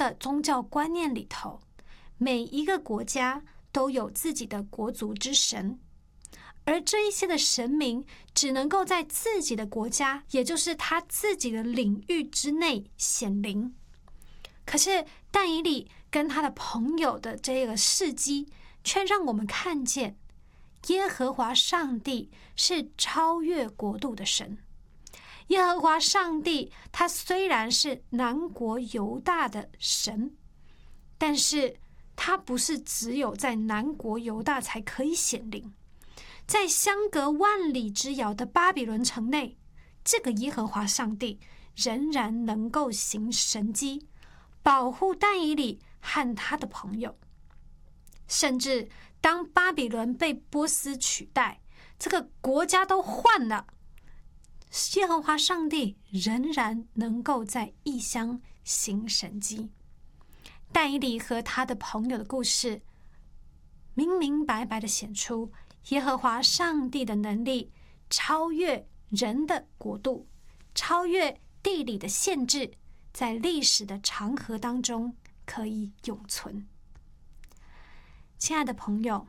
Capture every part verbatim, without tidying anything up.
的宗教观念里头，每一个国家都有自己的国族之神，而这一些的神明只能够在自己的国家，也就是他自己的领域之内显灵。可是但以理跟他的朋友的这个事迹，却让我们看见耶和华上帝是超越国度的神。耶和华上帝他虽然是南国犹大的神，但是他不是只有在南国犹大才可以显灵，在相隔万里之遥的巴比伦城内，这个耶和华上帝仍然能够行神迹，保护但以理和他的朋友。甚至当巴比伦被波斯取代，这个国家都换了，耶和华上帝仍然能够在异乡行神迹。但以理和他的朋友的故事，明明白白的显出耶和华上帝的能力超越人的国度，超越地理的限制，在历史的长河当中可以永存。亲爱的朋友，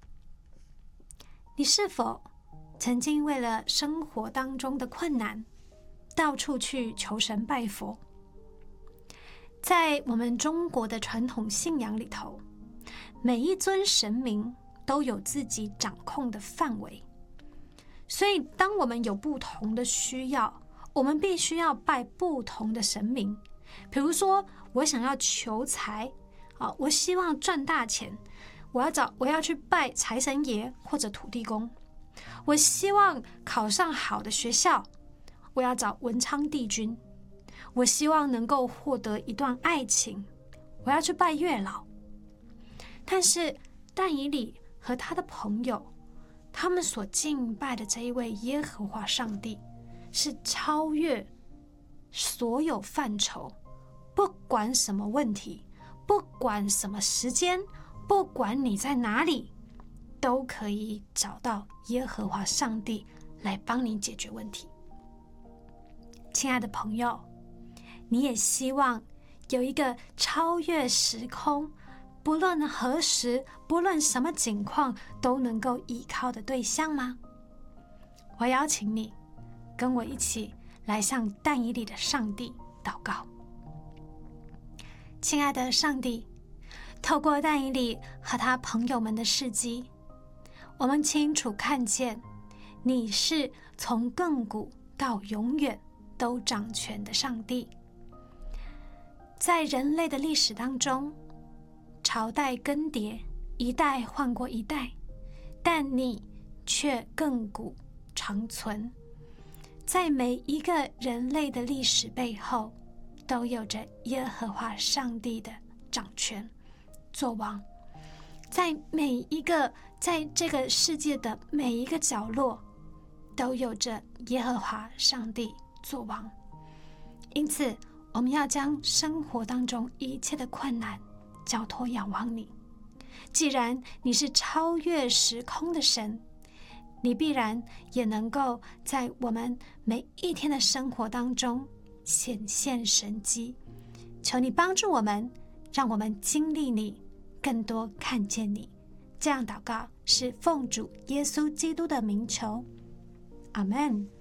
你是否曾经为了生活当中的困难，到处去求神拜佛？在我们中国的传统信仰里头，每一尊神明都有自己掌控的范围，所以当我们有不同的需要，我们必须要拜不同的神明。比如说，我想要求财，啊，我希望赚大钱，我要找我要去拜财神爷或者土地公。我希望考上好的学校，我要找文昌帝君。我希望能够获得一段爱情，我要去拜月老。但是但以理和他的朋友，他们所敬拜的这一位耶和华上帝，是超越所有范畴，不管什么问题，不管什么时间，不管你在哪里，都可以找到耶和华上帝来帮你解决问题。亲爱的朋友，你也希望有一个超越时空，不论何时，不论什么境况，都能够依靠的对象吗？我邀请你跟我一起来向但以理的上帝祷告。亲爱的上帝，透过但以理和他朋友们的事迹，我们清楚看见你是从亘古到永远都掌权的上帝。在人类的历史当中，朝代更迭，一代换过一代，但你却亘古长存。在每一个人类的历史背后，都有着耶和华上帝的掌权作王。在每一个在这个世界的每一个角落，都有着耶和华上帝作王。因此我们要将生活当中一切的困难交托仰望你。既然你是超越时空的神，你必然也能够在我们每一天的生活当中显现神迹。求你帮助我们，让我们经历你，更多看见你。这样祷告是奉主耶稣基督的名求，阿们。